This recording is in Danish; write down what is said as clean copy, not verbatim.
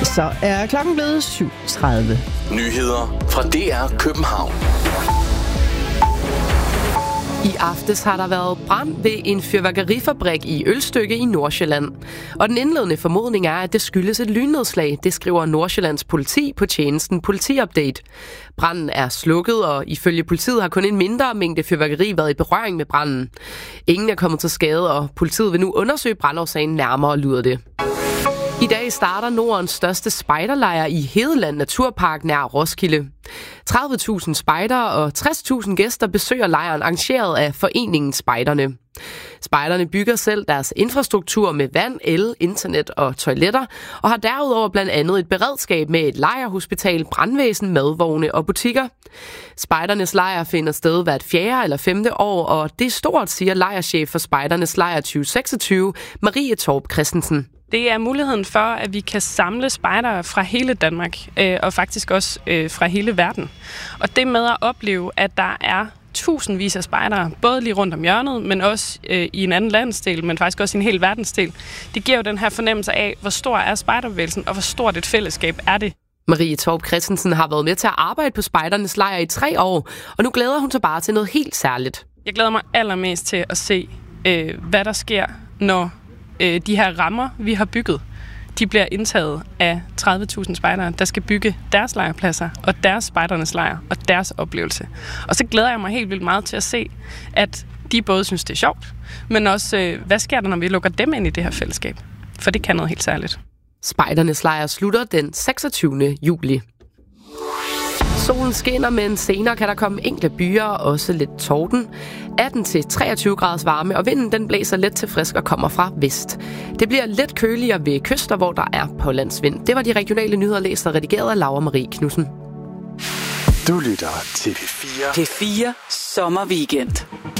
Så er klokken blevet 7:30. Nyheder fra DR København. I aftes har der været brand ved en fyrværkerifabrik i Ølstykke i Nordsjælland. Og den indledende formodning er, at det skyldes et lynnedslag. Det skriver Nordsjællands politi på tjenesten Politiupdate. Branden er slukket, og ifølge politiet har kun en mindre mængde fyrværkeri været i berøring med branden. Ingen er kommet til skade, og politiet vil nu undersøge brandårsagen nærmere, lyder det. I dag starter Nordens største spejderlejr i Hedeland Naturpark nær Roskilde. 30.000 spejdere og 60.000 gæster besøger lejren arrangeret af foreningen Spejderne. Spejderne bygger selv deres infrastruktur med vand, el, internet og toiletter, og har derudover blandt andet et beredskab med et lejrhospital, brandvæsen, madvogne og butikker. Spejdernes lejr finder sted hvert 4. eller 5. år, og det er stort, siger lejrchef for Spejdernes lejr 2026, Marie Torp Christensen. Det er muligheden for, at vi kan samle spejdere fra hele Danmark, og faktisk også fra hele verden. Og det med at opleve, at der er tusindvis af spejdere, både lige rundt om hjørnet, men også i en anden landsdel, men faktisk også i en hel verdensdel, det giver jo den her fornemmelse af, hvor stor er spejderbevægelsen, og hvor stort et fællesskab er det. Marie Torp Christensen har været med til at arbejde på Spejdernes lejr i 3 år, og nu glæder hun sig bare til noget helt særligt. Jeg glæder mig allermest til at se, hvad der sker, når de her rammer, vi har bygget, de bliver indtaget af 30.000 spejdere, der skal bygge deres lejrpladser og deres spejdernes lejr og deres oplevelse. Og så glæder jeg mig helt vildt meget til at se, at de både synes, det er sjovt, men også, hvad sker der, når vi lukker dem ind i det her fællesskab? For det kan noget helt særligt. Spejdernes lejr slutter den 26. juli. Solen skinner, men senere kan der komme enkelte byer og også lidt torden. 18-23 graders varme, og vinden den blæser let til frisk og kommer fra vest. Det bliver lidt køligere ved kyster, hvor der er pålandsvind. Det var de regionale nyheder, læst og redigeret af Laura Marie Knudsen. Du lytter til P4. P4 Sommerweekend.